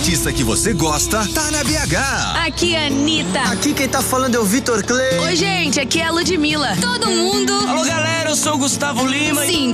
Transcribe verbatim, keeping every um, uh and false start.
artista que você gosta tá na B H. Aqui é a Anitta. Aqui quem tá falando é o Vitor Clay. Oi, gente, aqui é a Ludmilla. Todo mundo. Alô, galera, eu sou o Gustavo Lima. Sim,